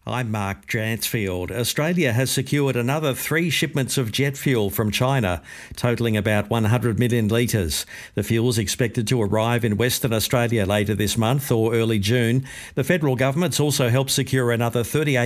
I'm Mark Jansfield. Australia has secured another 3 shipments of jet fuel from China, totalling about 100 million litres. The fuel is expected to arrive in Western Australia later this month or early June. The federal government's also helped secure another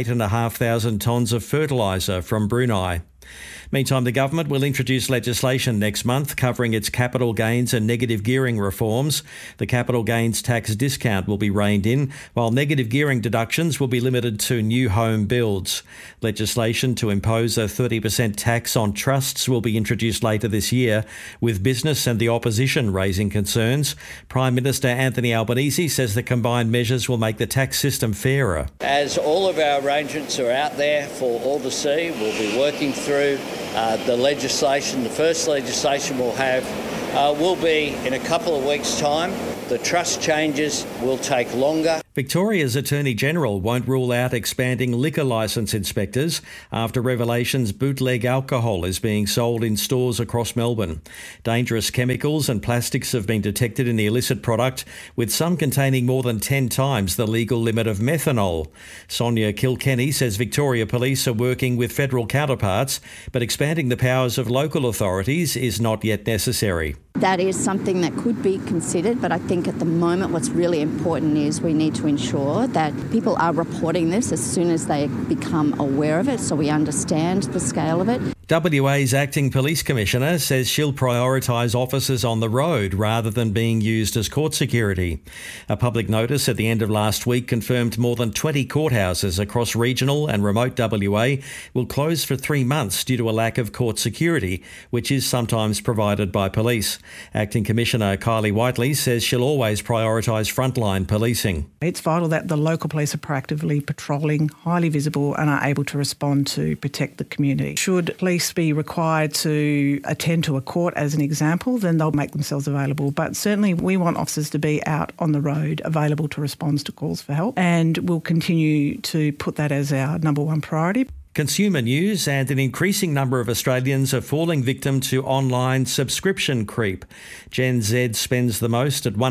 38,500 tonnes of fertiliser from Brunei. Meantime, the government will introduce legislation next month covering its capital gains and negative gearing reforms. The capital gains tax discount will be reined in, while negative gearing deductions will be limited to new home builds. Legislation to impose a 30% tax on trusts will be introduced later this year, with business and the opposition raising concerns. Prime Minister Anthony Albanese says the combined measures will make the tax system fairer. As all of our arrangements are out there for all to see, we'll be working through the legislation. The first legislation we'll have will be in a couple of weeks' time. The trust changes will take longer. Victoria's Attorney-General won't rule out expanding liquor licence inspectors after revelations bootleg alcohol is being sold in stores across Melbourne. Dangerous chemicals and plastics have been detected in the illicit product, with some containing more than 10 times the legal limit of methanol. Sonia Kilkenny says Victoria Police are working with federal counterparts, but expanding the powers of local authorities is not yet necessary. That is something that could be considered, but I think at the moment what's really important is we need to ensure that people are reporting this as soon as they become aware of it, so we understand the scale of it. WA's Acting Police Commissioner says she'll prioritise officers on the road rather than being used as court security. A public notice at the end of last week confirmed more than 20 courthouses across regional and remote WA will close for 3 months due to a lack of court security, which is sometimes provided by police. Acting Commissioner Kylie Whiteley says she'll always prioritise frontline policing. It's vital that the local police are proactively patrolling, highly visible and are able to respond to protect the community. Should police be required to attend to a court, as an example, then they'll make themselves available. But certainly we want officers to be out on the road, available to respond to calls for help, and we'll continue to put that as our number one priority. Consumer news, and an increasing number of Australians are falling victim to online subscription creep. Gen Z spends the most at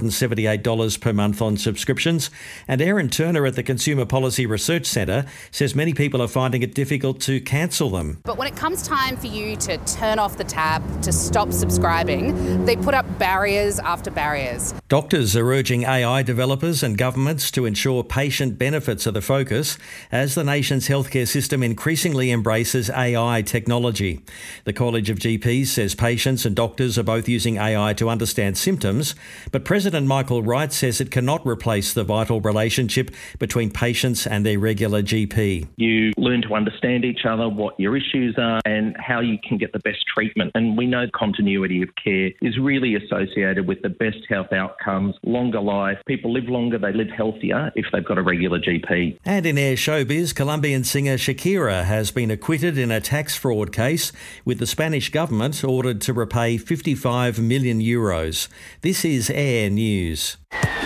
$178 per month on subscriptions, and Erin Turner at the Consumer Policy Research Centre says many people are finding it difficult to cancel them. But when it comes time for you to turn off the tap, to stop subscribing, they put up barriers after barriers. Doctors are urging AI developers and governments to ensure patient benefits are the focus as the nation's healthcare system increasingly embraces AI technology. The College of GPs says patients and doctors are both using AI to understand symptoms, but President Michael Wright says it cannot replace the vital relationship between patients and their regular GP. You learn to understand each other, what your issues are and how you can get the best treatment. And we know continuity of care is really associated with the best health outcomes, longer life. People live longer, they live healthier if they've got a regular GP. And in air showbiz, Colombian singer Shakira has been acquitted in a tax fraud case, with the Spanish government ordered to repay €55 million. This is Air News.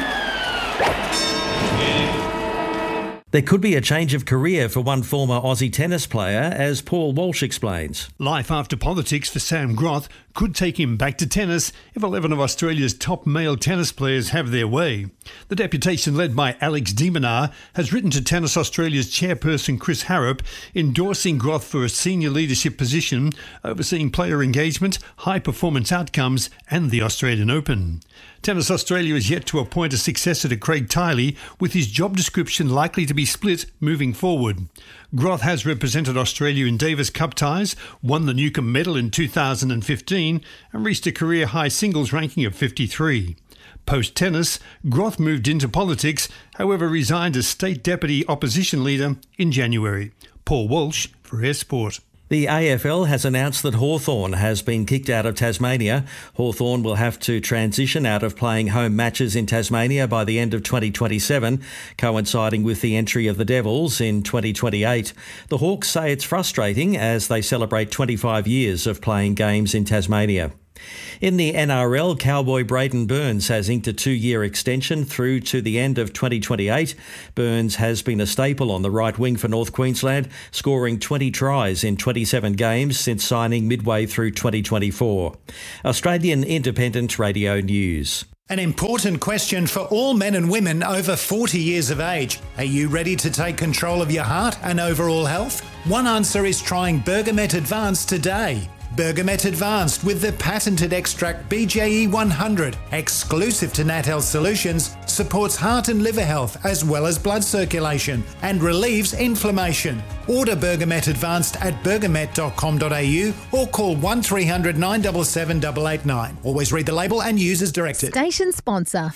There could be a change of career for one former Aussie tennis player, as Paul Walsh explains. Life after politics for Sam Groth could take him back to tennis if 11 of Australia's top male tennis players have their way. The deputation led by Alex de Minaur has written to Tennis Australia's chairperson Chris Harrop, endorsing Groth for a senior leadership position overseeing player engagement, high performance outcomes and the Australian Open. Tennis Australia is yet to appoint a successor to Craig Tiley, with his job description likely to be split moving forward. Groth has represented Australia in Davis Cup ties, won the Newcombe Medal in 2015 and reached a career-high singles ranking of 53. Post-tennis, Groth moved into politics, however resigned as State Deputy Opposition Leader in January. Paul Walsh for Air Sport. The AFL has announced that Hawthorn has been kicked out of Tasmania. Hawthorn will have to transition out of playing home matches in Tasmania by the end of 2027, coinciding with the entry of the Devils in 2028. The Hawks say it's frustrating as they celebrate 25 years of playing games in Tasmania. In the NRL, Cowboy Braden Burns has inked a 2-year extension through to the end of 2028. Burns has been a staple on the right wing for North Queensland, scoring 20 tries in 27 games since signing midway through 2024. Australian Independent Radio News. An important question for all men and women over 40 years of age. Are you ready to take control of your heart and overall health? One answer is trying Bergamet Advanced today. Bergamet Advanced with the patented extract BJE 100, exclusive to Nat Health Solutions, supports heart and liver health as well as blood circulation and relieves inflammation. Order Bergamet Advanced at bergamet.com.au or call 1300 977 889. Always read the label and use as directed. Station sponsor.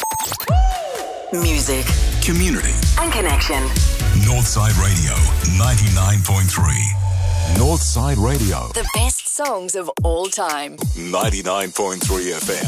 Music, community and connection. Northside Radio 99.3. Northside Radio. The best songs of all time. 99.3 FM.